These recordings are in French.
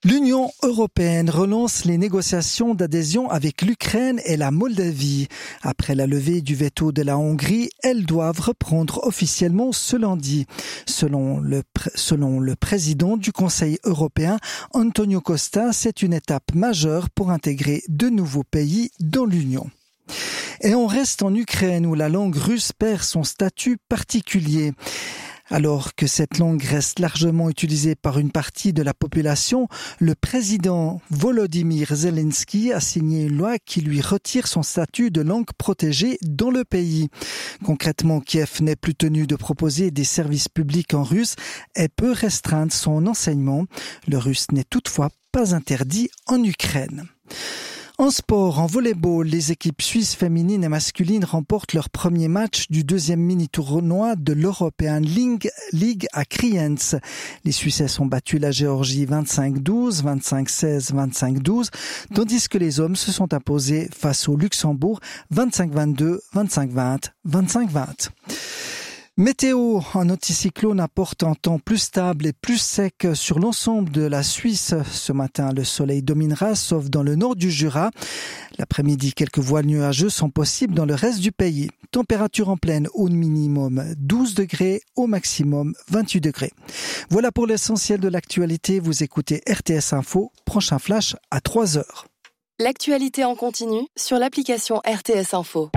L'Union européenne relance les négociations d'adhésion avec l'Ukraine et la Moldavie. Après la levée du veto de la Hongrie, elles doivent reprendre officiellement ce lundi. Selon le président du Conseil européen, Antonio Costa, c'est une étape majeure pour intégrer de nouveaux pays dans l'Union. Et on reste en Ukraine où la langue russe perd son statut particulier. Alors que cette langue reste largement utilisée par une partie de la population, le président Volodymyr Zelensky a signé une loi qui lui retire son statut de langue protégée dans le pays. Concrètement, Kiev n'est plus tenu de proposer des services publics en russe et peut restreindre son enseignement. Le russe n'est toutefois pas interdit en Ukraine. En sport, en volleyball, les équipes suisses féminines et masculines remportent leur premier match du deuxième mini-tournoi de l'European League à Kriens. Les Suissesses ont battu la Géorgie 25-12, 25-16, 25-12, tandis que les hommes se sont imposés face au Luxembourg 25-22, 25-20, 25-20. Météo, un anticyclone apporte un temps plus stable et plus sec sur l'ensemble de la Suisse. Ce matin, le soleil dominera, sauf dans le nord du Jura. L'après-midi, quelques voiles nuageux sont possibles dans le reste du pays. Température en pleine au minimum 12 degrés, au maximum 28 degrés. Voilà pour l'essentiel de l'actualité. Vous écoutez RTS Info. Prochain flash à 3h. L'actualité en continu sur l'application RTS Info.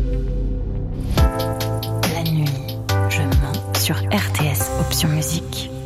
Sur RTS Option Musique.